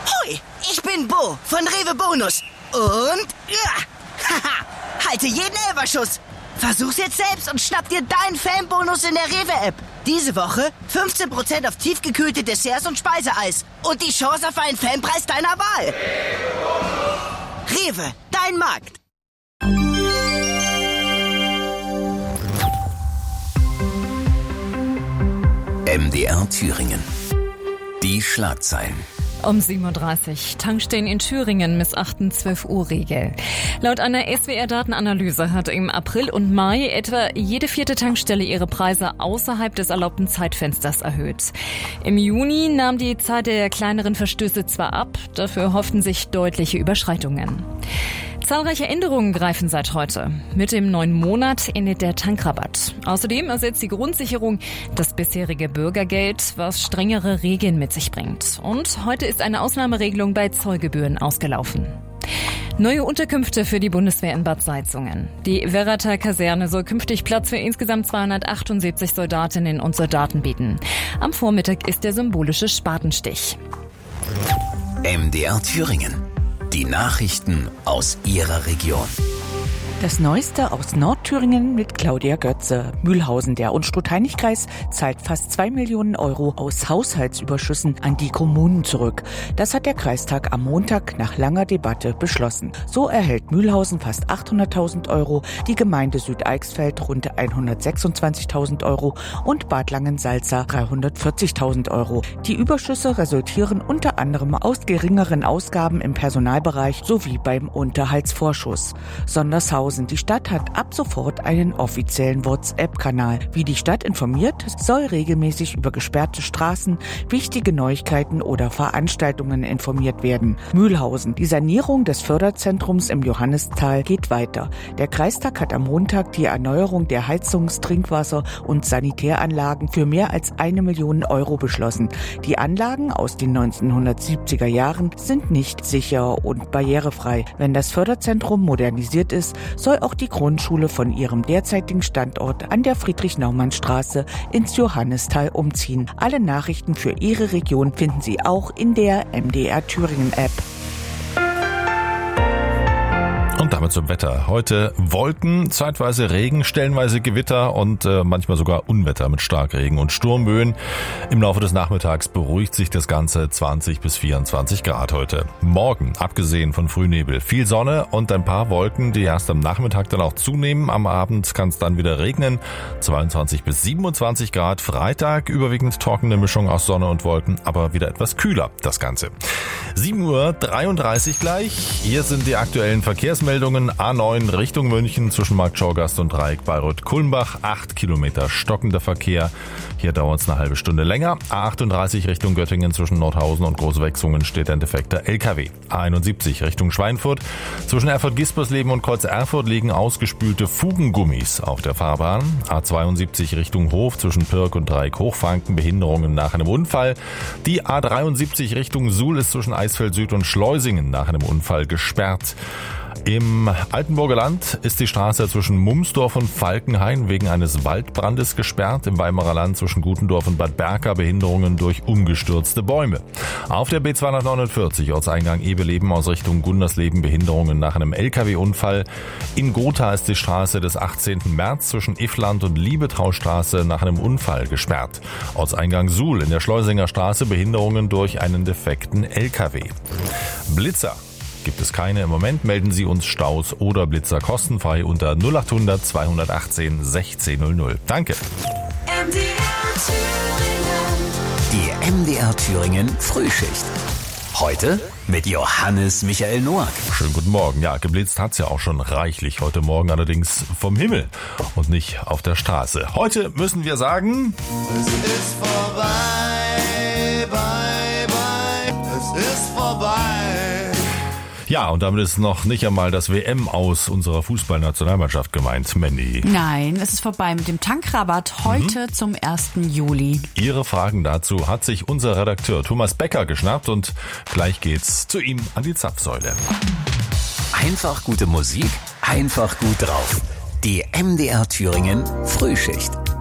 Hui, ich bin Bo von Rewe Bonus. Und, haha, halte jeden Elferschuss. Versuch's jetzt selbst und schnapp dir deinen Fanbonus in der Rewe-App. Diese Woche 15% auf tiefgekühlte Desserts und Speiseeis. Und die Chance auf einen Fanpreis deiner Wahl. Rewe, dein Markt. MDR Thüringen. Die Schlagzeilen. Um 7.30 Uhr. Tankstellen in Thüringen missachten 12-Uhr-Regel. Laut einer SWR-Datenanalyse hat im April und Mai etwa jede 4. Tankstelle ihre Preise außerhalb des erlaubten Zeitfensters erhöht. Im Juni nahm die Zahl der kleineren Verstöße zwar ab, dafür hofften sich deutliche Überschreitungen. Zahlreiche Änderungen greifen seit heute. Mit dem neuen Monat endet der Tankrabatt. Außerdem ersetzt die Grundsicherung das bisherige Bürgergeld, was strengere Regeln mit sich bringt. Und heute ist eine Ausnahmeregelung bei Zollgebühren ausgelaufen. Neue Unterkünfte für die Bundeswehr in Bad Salzungen. Die Werrater-Kaserne soll künftig Platz für insgesamt 278 Soldatinnen und Soldaten bieten. Am Vormittag ist der symbolische Spatenstich. MDR Thüringen. Die Nachrichten aus Ihrer Region. Das Neueste aus Nordthüringen mit Claudia Götze. Mühlhausen, der Unstrut-Heinig-Kreis, zahlt fast 2 Millionen Euro aus Haushaltsüberschüssen an die Kommunen zurück. Das hat der Kreistag am Montag nach langer Debatte beschlossen. So erhält Mühlhausen fast 800.000 Euro, die Gemeinde Südeichsfeld rund 126.000 Euro und Bad Langensalza 340.000 Euro. Die Überschüsse resultieren unter anderem aus geringeren Ausgaben im Personalbereich sowie beim Unterhaltsvorschuss. Sondershausen. Die Stadt hat ab sofort einen offiziellen WhatsApp-Kanal. Wie die Stadt informiert, soll regelmäßig über gesperrte Straßen, wichtige Neuigkeiten oder Veranstaltungen informiert werden. Mühlhausen. Die Sanierung des Förderzentrums im Johannistal geht weiter. Der Kreistag hat am Montag die Erneuerung der Heizungs-, Trinkwasser- und Sanitäranlagen für mehr als 1 Million Euro beschlossen. Die Anlagen aus den 1970er Jahren sind nicht sicher und barrierefrei. Wenn das Förderzentrum modernisiert ist, soll auch die Grundschule von ihrem derzeitigen Standort an der Friedrich-Naumann-Straße ins Johannistal umziehen. Alle Nachrichten für Ihre Region finden Sie auch in der MDR Thüringen-App. Und damit zum Wetter. Heute Wolken, zeitweise Regen, stellenweise Gewitter und manchmal sogar Unwetter mit Starkregen und Sturmböen. Im Laufe des Nachmittags beruhigt sich das Ganze 20 bis 24 Grad heute. Morgen, abgesehen von Frühnebel, viel Sonne und ein paar Wolken, die erst am Nachmittag dann auch zunehmen. Am Abend kann es dann wieder regnen. 22 bis 27 Grad. Freitag überwiegend trockene Mischung aus Sonne und Wolken, aber wieder etwas kühler das Ganze. 7.33 Uhr gleich. Hier sind die aktuellen Verkehrsmeldungen. A9 Richtung München zwischen Markt Schorgast und Dreieck Bayreuth-Kulmbach. 8 Kilometer stockender Verkehr. Hier dauert es eine halbe Stunde länger. A38 Richtung Göttingen zwischen Nordhausen und Großwechsungen steht ein defekter LKW. A71 Richtung Schweinfurt. Zwischen Erfurt-Gispersleben und Kreuz Erfurt liegen ausgespülte Fugengummis auf der Fahrbahn. A72 Richtung Hof zwischen Pirk und Dreieck Hochfranken. Behinderungen nach einem Unfall. Die A73 Richtung Suhl ist zwischen Eisfeld Süd und Schleusingen nach einem Unfall gesperrt. Im Altenburger Land ist die Straße zwischen Mumsdorf und Falkenhain wegen eines Waldbrandes gesperrt. Im Weimarer Land zwischen Gutendorf und Bad Berka Behinderungen durch umgestürzte Bäume. Auf der B249 Ortseingang Ebeleben aus Richtung Gundersleben Behinderungen nach einem LKW-Unfall. In Gotha ist die Straße des 18. März zwischen Iffland und Liebetraustraße nach einem Unfall gesperrt. Ortseingang Suhl in der Schleusinger Straße Behinderungen durch einen defekten LKW. Blitzer gibt es keine. Im Moment melden Sie uns Staus oder Blitzer kostenfrei unter 0800 218 1600. Danke. Die MDR Thüringen Frühschicht. Heute mit Johannes Michael Noack. Schönen guten Morgen. Ja, geblitzt hat's ja auch schon reichlich. Heute Morgen allerdings vom Himmel und nicht auf der Straße. Heute müssen wir sagen: Es ist vorbei, bye, bye. Es ist vorbei. Ja, und damit ist noch nicht einmal das WM aus unserer Fußballnationalmannschaft gemeint, Mandy. Nein, es ist vorbei mit dem Tankrabatt heute zum 1. Juli. Ihre Fragen dazu hat sich unser Redakteur Thomas Becker geschnappt und gleich geht's zu ihm an die Zapfsäule. Einfach gute Musik, einfach gut drauf. Die MDR Thüringen Frühschicht.